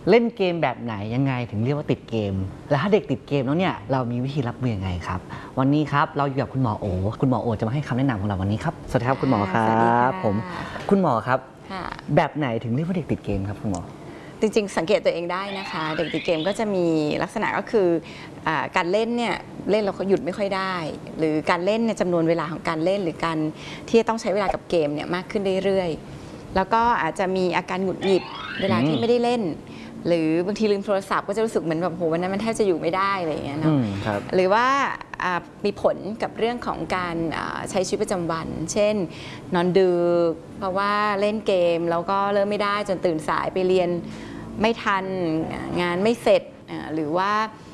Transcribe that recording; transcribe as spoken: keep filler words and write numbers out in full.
เล่นเกมแบบไหนยังไงถึงเรียกว่าติดเกมแล้วถ้าเด็กติดเกมแล้วเนี่ยเรามีวิธีรับมือยังไงครับวันนี้ครับเราอยู่กับคุณหมอโอคุณหมอโอจะมาให้คำแนะนำของเราวันนี้ครับสวัสดีครับคุณหมอครับผมคุณหมอครับแบบไหนถึงเรียกว่าเด็กติดเกมครับคุณหมอจริงๆสังเกตตัวเองได้นะคะเด็กติดเกมก็จะมีลักษณะก็คือการเล่นเนี่ยเล่นเราก็หยุดไม่ค่อยได้หรือการเล่นเนี่ยจำนวนเวลาของการเล่นหรือการที่จะต้องใช้เวลากับเกมเนี่ยมากขึ้นเรื่อยๆแล้วก็อาจจะมีอาการหงุดหงิดเวลาที่ไม่ได้เล่นหรือบางทีลืมโทรศัพท์ก็จะรู้สึกเหมือนแบบโหวันนั้นมันแทบจะอยู่ไม่ได้อะไรอย่างเงี้ยเนาะหรือว่ามีผลกับเรื่องของการใช้ชีวิตประจำวันเช่นนอนดึกเพราะว่าเล่นเกมแล้วก็เริ่มไม่ได้จนตื่นสายไปเรียนไม่ทันงานไม่เสร็จหรือว่า